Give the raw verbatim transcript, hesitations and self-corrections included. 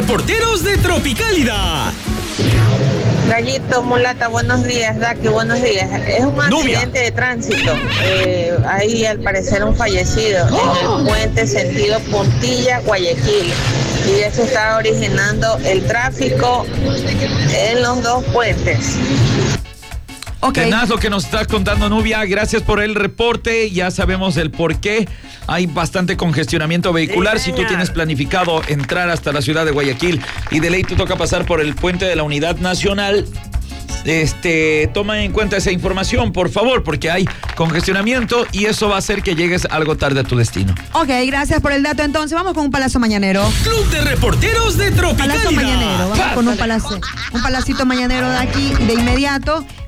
reporteros de Tropicálida. Gallito, mulata, buenos días. Daki, buenos días. Es un Nubia. accidente de tránsito. Eh, hay al parecer un fallecido en el puente sentido Puntilla, Guayaquil. Y eso está originando el tráfico en los dos puentes. Ok. Tenaz lo que nos estás contando, Nubia. Gracias por el reporte. Ya sabemos el por qué. Hay bastante congestionamiento vehicular. Sí, si tú tienes planificado entrar hasta la ciudad de Guayaquil y de ley te toca pasar por el puente de la Unidad Nacional, este, toma en cuenta esa información, por favor, porque hay congestionamiento y eso va a hacer que llegues algo tarde a tu destino. Ok, gracias por el dato. Entonces, vamos con un palazo mañanero. Club de reporteros de Tropicálida. Palazo mañanero. Vamos con un palacio, un palacito mañanero de aquí de inmediato.